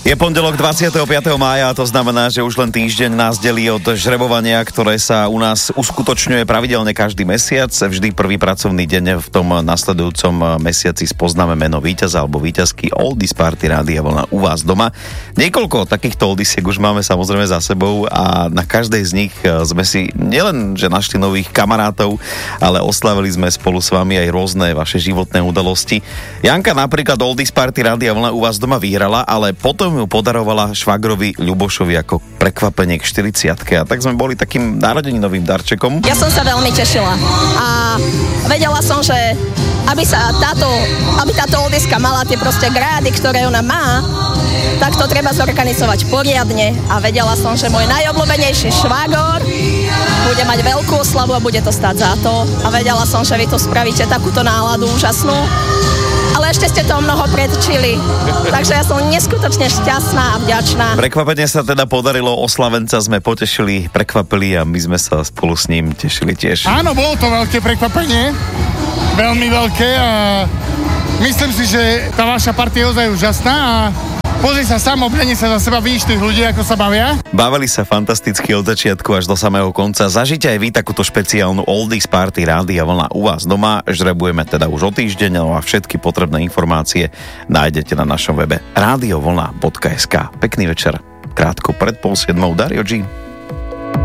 Je pondelok 25. mája a to znamená, že už len týždeň nás delí od žrebovania, ktoré sa u nás uskutočňuje pravidelne každý mesiac. Vždy prvý pracovný deň v tom nasledujúcom mesiaci spoznáme meno víťaza alebo víťazky Oldies Party Rádia Vlna u vás doma. Niekoľko takýchto oldisiek už máme samozrejme za sebou a na každej z nich sme si nielen, že našli nových kamarátov, ale oslavili sme spolu s vami aj rôzne vaše životné udalosti. Janka napríklad Oldies Party Rádia Vlna u vás doma vyhrala, ale potom ju podarovala švagrovi Ľubošovi ako prekvapenie k 40-ke a tak sme boli takým narodeninovým darčekom. Ja som sa veľmi tešila a vedela som, že aby táto oldiska mala tie proste grády, ktoré ona má, tak to treba zorganizovať poriadne a vedela som, že môj najobľúbenejší švagor bude mať veľkú oslavu a bude to stáť za to a vedela som, že vy to spravíte takúto náladu úžasnú. Ale ešte ste to mnoho predčili. Takže ja som neskutočne šťastná a vďačná. Prekvapenie sa teda podarilo, oslavenca sme potešili, prekvapili a my sme sa spolu s ním tešili tiež. Áno, bolo to veľké prekvapenie. Veľmi veľké a myslím si, že tá vaša partia je ozaj úžasná a pozri sa sám, oblenie sa za seba, vidíš tých ľudí, ako sa bavia. Bavili sa fantasticky od začiatku až do samého konca. Zažite aj vy takúto špeciálnu Oldies Party Rádia Vlna u vás doma. Žrebujeme teda už o týždeň a všetky potrebné informácie nájdete na našom webe radiovlna.sk. Pekný večer. Krátko pred 6:30 Dario G.